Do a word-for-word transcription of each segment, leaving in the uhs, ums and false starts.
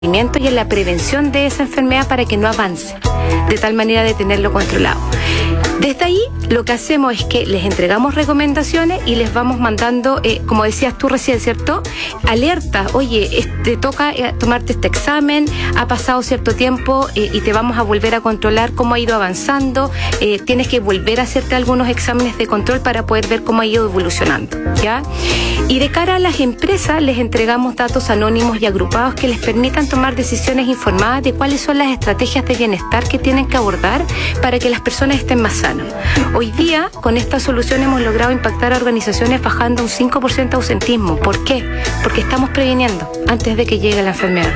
y en la prevención de esa enfermedad para que no avance, de tal manera de tenerlo controlado. Desde ahí lo que hacemos es que les entregamos recomendaciones y les vamos mandando, eh, como decías tú recién, ¿cierto? Alerta, oye, te toca eh, tomarte este examen, ha pasado cierto tiempo eh, y te vamos a volver a controlar cómo ha ido avanzando, eh, tienes que volver a hacerte algunos exámenes de control para poder ver cómo ha ido evolucionando, ¿ya? Y de cara a las empresas les entregamos datos anónimos y agrupados que les permitan tomar decisiones informadas de cuáles son las estrategias de bienestar que tienen que abordar para que las personas estén más sanas. Hoy día, con esta solución hemos logrado impactar a organizaciones bajando un cinco por ciento de ausentismo. ¿Por qué? Porque estamos previniendo antes de que llegue la enfermedad.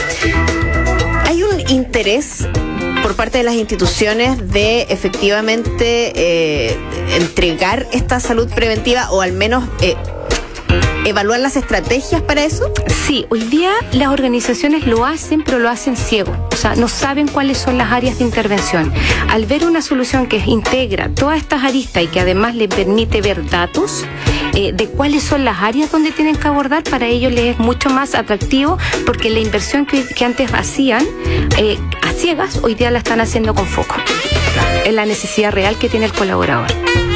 ¿Hay un interés por parte de las instituciones de efectivamente eh, entregar esta salud preventiva o al menos eh, evaluar las estrategias para eso? Sí, hoy día las organizaciones lo hacen, pero lo hacen ciego. O sea, no saben cuáles son las áreas de intervención. Al ver una solución que integra todas estas aristas y que además les permite ver datos eh, de cuáles son las áreas donde tienen que abordar, para ellos les es mucho más atractivo, porque la inversión que, que antes hacían eh, a ciegas, hoy día la están haciendo con foco en la necesidad real que tiene el colaborador.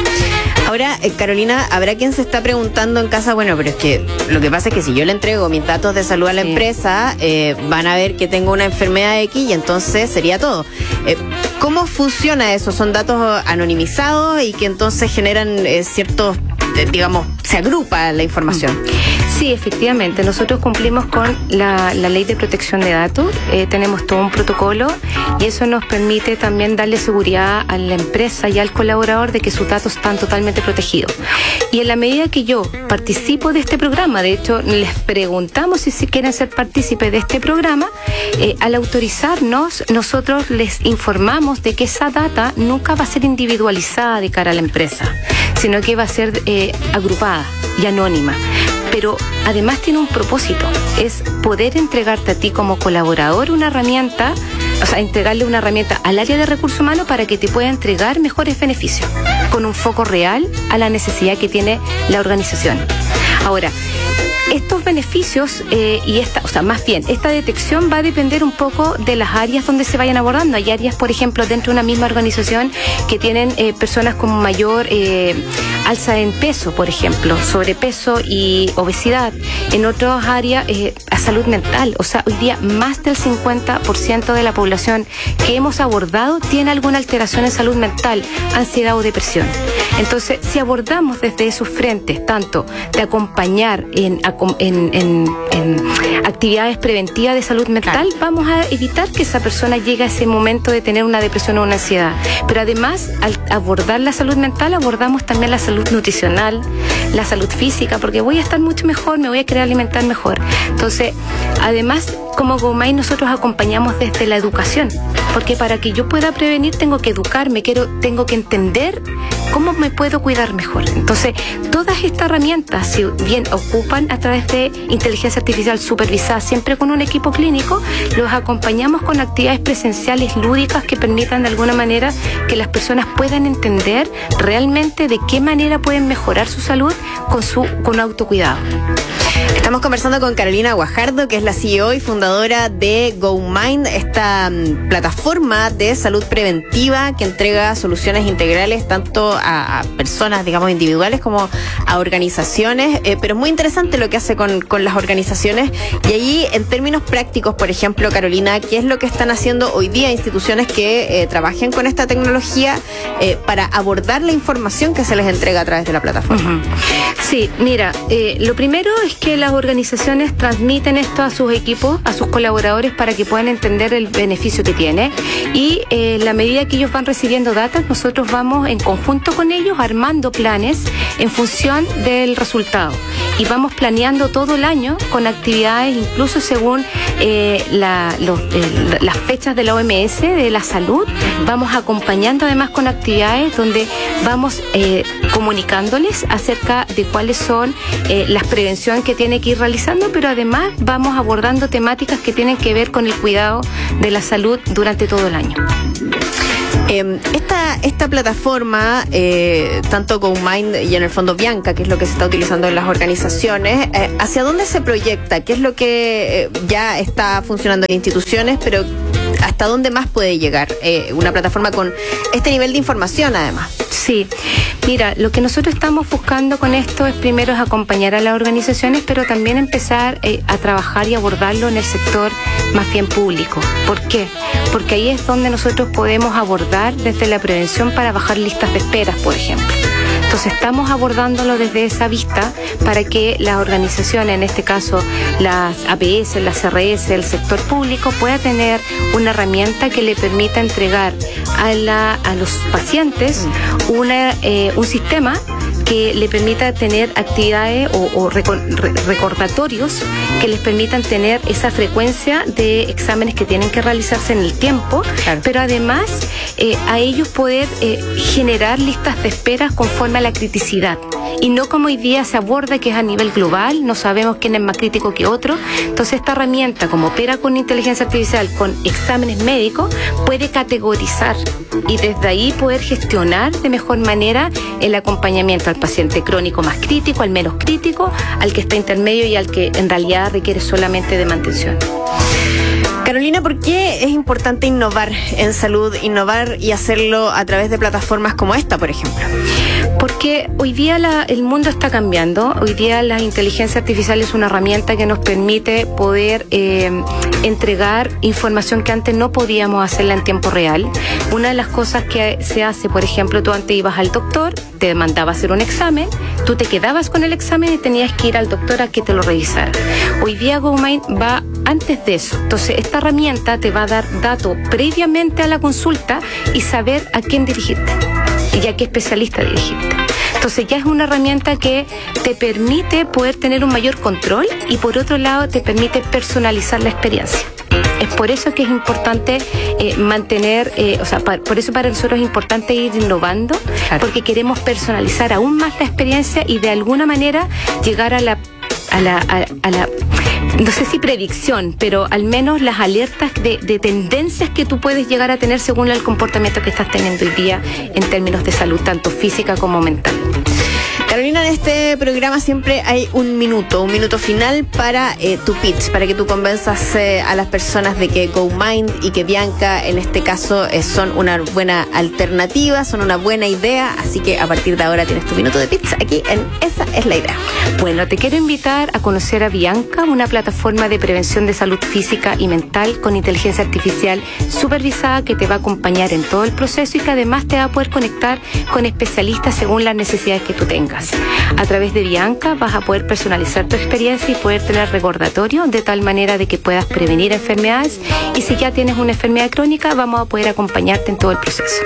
Ahora, eh, Carolina, habrá quien se está preguntando en casa, bueno, pero es que lo que pasa es que si yo le entrego mis datos de salud a la sí. empresa, eh, van a ver que tengo una enfermedad X y entonces sería todo. Eh, ¿Cómo funciona eso? ¿Son datos anonimizados y que entonces generan eh, ciertos, eh, digamos, se agrupa la información? Sí, efectivamente. Nosotros cumplimos con la, la ley de protección de datos. Eh, tenemos todo un protocolo y eso nos permite también darle seguridad a la empresa y al colaborador de que sus datos están totalmente protegidos. Y en la medida que yo participo de este programa, de hecho, les preguntamos si, si quieren ser partícipes de este programa, eh, al autorizarnos, nosotros les informamos de que esa data nunca va a ser individualizada de cara a la empresa, sino que va a ser eh, agrupada y anónima. Pero además tiene un propósito, es poder entregarte a ti como colaborador una herramienta, o sea, entregarle una herramienta al área de recursos humanos para que te pueda entregar mejores beneficios, con un foco real a la necesidad que tiene la organización. Ahora, estos beneficios eh, y esta, o sea, más bien, esta detección va a depender un poco de las áreas donde se vayan abordando. Hay áreas, por ejemplo, dentro de una misma organización que tienen eh, personas con mayor eh, alza en peso, por ejemplo, sobrepeso y obesidad. En otras áreas, eh, a salud mental. O sea, hoy día más del cincuenta por ciento de la población que hemos abordado tiene alguna alteración en salud mental, ansiedad o depresión. Entonces, si abordamos desde esos frentes, tanto de acompañar en En, en, en actividades preventivas de salud mental, claro, vamos a evitar que esa persona llegue a ese momento de tener una depresión o una ansiedad. Pero además, al abordar la salud mental, abordamos también la salud nutricional, la salud física, porque voy a estar mucho mejor, me voy a querer alimentar mejor. Entonces, además, como GoMind, nosotros acompañamos desde la educación, porque para que yo pueda prevenir tengo que educarme, quiero, tengo que entender cómo me puedo cuidar mejor. Entonces, todas estas herramientas, si bien ocupan a través de inteligencia artificial supervisada, siempre con un equipo clínico, los acompañamos con actividades presenciales lúdicas que permitan de alguna manera que las personas puedan entender realmente de qué manera pueden mejorar su salud con su con autocuidado. Estamos conversando con Carolina Guajardo, que es la C E O y fundadora de GoMind, esta um, plataforma de salud preventiva que entrega soluciones integrales tanto a, a personas, digamos, individuales como a organizaciones, eh, pero es muy interesante lo que hace con, con las organizaciones. Y allí, en términos prácticos, por ejemplo, Carolina, ¿qué es lo que están haciendo hoy día instituciones que eh, trabajen con esta tecnología eh, para abordar la información que se les entrega a través de la plataforma? Uh-huh. Sí, mira, eh, lo primero es que las organizaciones transmiten esto a sus equipos, a sus colaboradores, para que puedan entender el beneficio que tiene, y eh, en la medida que ellos van recibiendo datos, nosotros vamos en conjunto con ellos armando planes en función del resultado, y vamos planeando todo el año con actividades incluso según eh, la, los, eh, las fechas de la O M S de la salud. Vamos acompañando además con actividades donde vamos eh, comunicándoles acerca de cuáles son eh, las prevenciones que tiene que ir realizando, pero además vamos abordando temáticas que tienen que ver con el cuidado de la salud durante todo el año. Eh, esta, esta plataforma, eh, tanto GoMind y en el fondo Bianca, que es lo que se está utilizando en las organizaciones, eh, ¿hacia dónde se proyecta? ¿Qué es lo que eh, ya está funcionando en instituciones, pero hasta dónde más puede llegar eh, una plataforma con este nivel de información además? Sí, mira, lo que nosotros estamos buscando con esto es primero es acompañar a las organizaciones, pero también empezar eh, a trabajar y abordarlo en el sector más bien público. ¿Por qué? Porque ahí es donde nosotros podemos abordar desde la prevención para bajar listas de esperas, por ejemplo. Entonces estamos abordándolo desde esa vista para que las organizaciones, en este caso las A P S, las C R S, el sector público, pueda tener una herramienta que le permita entregar a, la, a los pacientes una, eh, un sistema que le permita tener actividades o, o recordatorios que les permitan tener esa frecuencia de exámenes que tienen que realizarse en el tiempo, claro. Pero además eh, a ellos poder eh, generar listas de esperas conforme a la criticidad. Y no como hoy día se aborda, que es a nivel global, no sabemos quién es más crítico que otro. Entonces esta herramienta, como opera con inteligencia artificial, con exámenes médicos, puede categorizar y desde ahí poder gestionar de mejor manera el acompañamiento al paciente crónico más crítico, al menos crítico, al que está intermedio y al que en realidad requiere solamente de mantención. Carolina, ¿por qué es importante innovar en salud, innovar y hacerlo a través de plataformas como esta, por ejemplo? Porque hoy día la, el mundo está cambiando. Hoy día la inteligencia artificial es una herramienta que nos permite poder eh, entregar información que antes no podíamos hacerla en tiempo real. Una de las cosas que se hace, por ejemplo, tú antes ibas al doctor, te mandaba a hacer un examen, tú te quedabas con el examen y tenías que ir al doctor a que te lo revisara. Hoy día GoMind va antes de eso. Entonces esta herramienta te va a dar datos previamente a la consulta y saber a quién dirigirte y a qué especialista dirigirte. Entonces ya es una herramienta que te permite poder tener un mayor control y por otro lado te permite personalizar la experiencia. Es por eso que es importante eh, mantener, eh, o sea, pa, por eso para nosotros es importante ir innovando, claro. Porque queremos personalizar aún más la experiencia y de alguna manera llegar a la, a la, a, a la no sé si predicción, pero al menos las alertas de, de tendencias que tú puedes llegar a tener según el comportamiento que estás teniendo hoy día en términos de salud, tanto física como mental. Carolina, en este programa siempre hay un minuto, un minuto final para eh, tu pitch, para que tú convenzas eh, a las personas de que GoMind y que Bianca, en este caso, eh, son una buena alternativa, son una buena idea, así que a partir de ahora tienes tu minuto de pitch aquí en Esa es la Idea. Bueno, te quiero invitar a conocer a Bianca, una plataforma de prevención de salud física y mental con inteligencia artificial supervisada que te va a acompañar en todo el proceso y que además te va a poder conectar con especialistas según las necesidades que tú tengas. A través de Bianca vas a poder personalizar tu experiencia y poder tener recordatorio de tal manera de que puedas prevenir enfermedades y si ya tienes una enfermedad crónica vamos a poder acompañarte en todo el proceso.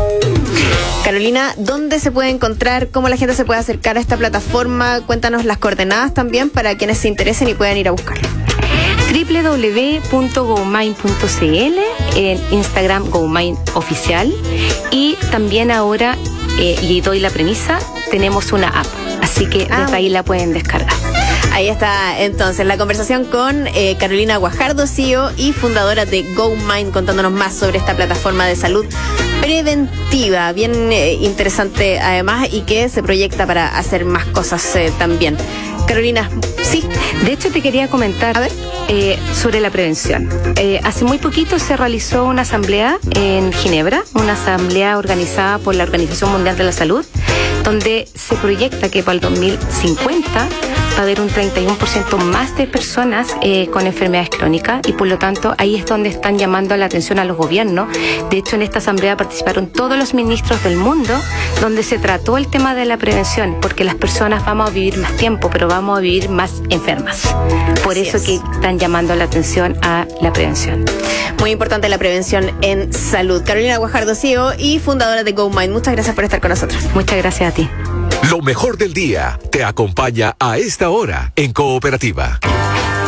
Carolina, ¿dónde se puede encontrar? ¿Cómo la gente se puede acercar a esta plataforma? Cuéntanos las coordenadas también para quienes se interesen y puedan ir a buscarla. doble u doble u doble u punto gomind punto c l, en Instagram GoMind Oficial y también ahora, eh, y doy la premisa, tenemos una app, así que ah, desde ahí la pueden descargar. Ahí está entonces la conversación con eh, Carolina Guajardo, C E O y fundadora de GoMind, contándonos más sobre esta plataforma de salud preventiva, bien eh, interesante además y que se proyecta para hacer más cosas eh, también. Carolina, sí. De hecho te quería comentar a ver. Eh, sobre la prevención. Eh, hace muy poquito se realizó una asamblea en Ginebra, una asamblea organizada por la Organización Mundial de la Salud, donde se proyecta que para el dos mil cincuenta va a haber un treinta y uno por ciento más de personas eh, con enfermedades crónicas y por lo tanto ahí es donde están llamando la atención a los gobiernos. De hecho en esta asamblea participaron todos los ministros del mundo donde se trató el tema de la prevención porque las personas vamos a vivir más tiempo pero vamos a vivir más enfermas. Por Así eso es. que están llamando la atención a la prevención. Muy importante la prevención en salud. Carolina Guajardo, C E O y fundadora de GoMind, muchas gracias por estar con nosotros. Muchas gracias a ti. Lo mejor del día te acompaña a esta hora en Cooperativa.